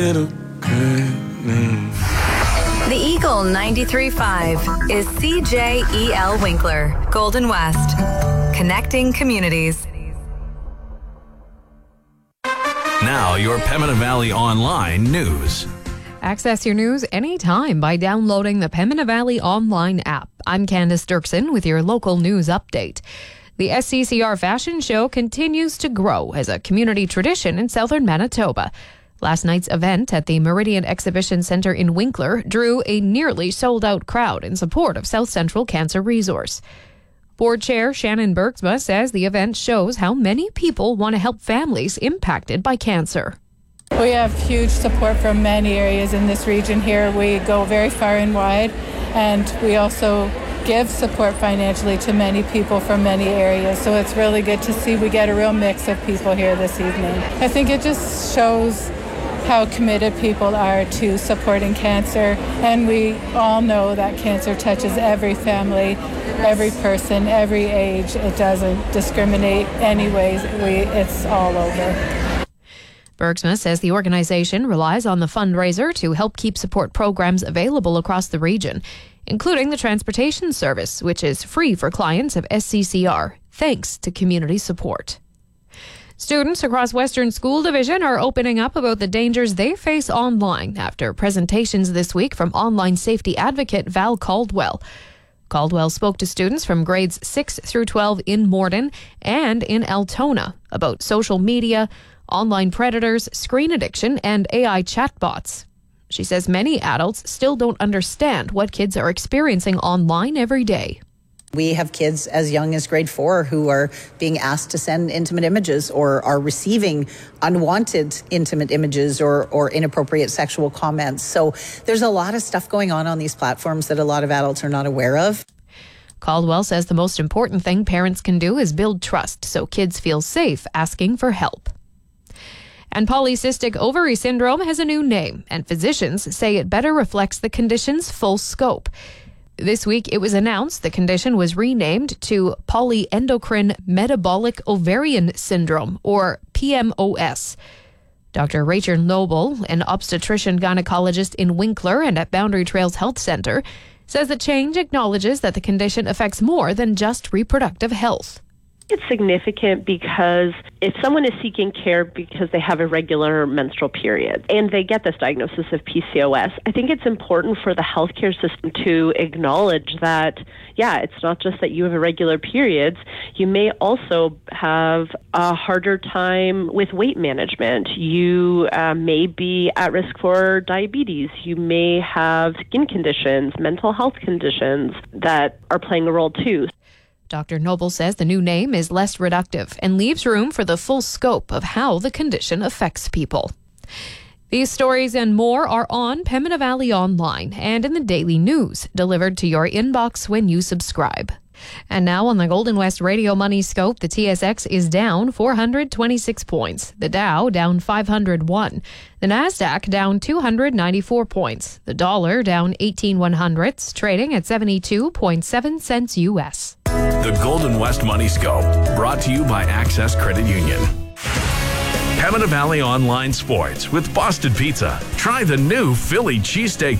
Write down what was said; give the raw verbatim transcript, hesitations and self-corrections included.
The Eagle ninety-three point five is C J E L Winkler, Golden West, connecting communities. Now, your Pembina Valley Online news. Access your news anytime by downloading the Pembina Valley Online app. I'm Candace Dirksen with your local news update. The S C C R Fashion Show continues to grow as a community tradition in southern Manitoba. Last night's event at the Meridian Exhibition Centre in Winkler drew a nearly sold-out crowd in support of South Central Cancer Resource. Board Chair Shannon Bergsma says the event shows how many people want to help families impacted by cancer. We have huge support from many areas in this region here. We go very far and wide, and we also give support financially to many people from many areas. So it's really good to see we get a real mix of people here this evening. I think it just shows how committed people are to supporting cancer, and we all know that cancer touches every family, every person, every age. It doesn't discriminate anyways. We, it's all over. Bergsma says the organization relies on the fundraiser to help keep support programs available across the region, including the transportation service, which is free for clients of S C C R, thanks to community support. Students across Western School Division are opening up about the dangers they face online after presentations this week from online safety advocate Val Caldwell. Caldwell spoke to students from grades six through twelve in Morden and in Altona about social media, online predators, screen addiction, and A I chatbots. She says many adults still don't understand what kids are experiencing online every day. We have kids as young as grade four who are being asked to send intimate images or are receiving unwanted intimate images or, or inappropriate sexual comments. So there's a lot of stuff going on on these platforms that a lot of adults are not aware of. Caldwell says the most important thing parents can do is build trust so kids feel safe asking for help. And polycystic ovary syndrome has a new name, and physicians say it better reflects the condition's full scope. This week, it was announced the condition was renamed to polyendocrine metabolic ovarian syndrome, or P M O S. Doctor Rachel Noble, an obstetrician gynecologist in Winkler and at Boundary Trails Health Centre, says the change acknowledges that the condition affects more than just reproductive health. It's significant because if someone is seeking care because they have irregular menstrual periods and they get this diagnosis of P C O S, I think it's important for the healthcare system to acknowledge that, yeah, it's not just that you have irregular periods. You may also have a harder time with weight management. You uh, may be at risk for diabetes. You may have skin conditions, mental health conditions that are playing a role too. Doctor Noble says the new name is less reductive and leaves room for the full scope of how the condition affects people. These stories and more are on Pembina Valley Online and in the daily news, delivered to your inbox when you subscribe. And now on the Golden West Radio Money Scope, the T S X is down four hundred twenty-six points. The Dow down five hundred one. The Nasdaq down two hundred ninety-four points. The dollar down eighteen one hundredths, trading at seventy-two point seven cents U S. The Golden West Money Scope, brought to you by Access Credit Union. Pembina Valley Online Sports with Boston Pizza. Try the new Philly cheesesteak